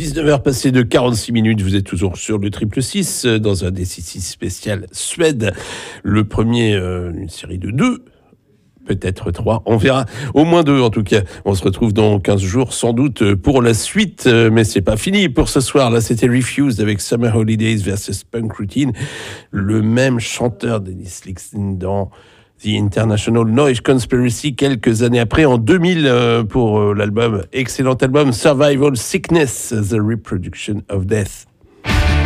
19h passées de 46 minutes, vous êtes toujours sur le 666 dans un DC6 spécial Suède. Le premier, une série de 2, peut-être 3, on verra. Au moins 2 en tout cas. On se retrouve dans 15 jours sans doute pour la suite, mais c'est pas fini pour ce soir. Là c'était Refused avec Summer Holidays versus Punk Routine. Le même chanteur Dennis Lyxzén dans The International Noise Conspiracy quelques années après, en 2000, pour l'album, excellent album Survival Sickness, The Reproduction of Death.